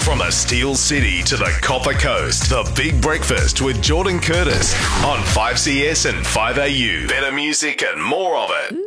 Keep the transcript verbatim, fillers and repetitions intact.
From the Steel City to the Copper Coast, the Big Breakfast with Jordan Curtis on five C S and five A U. Better music and more of it.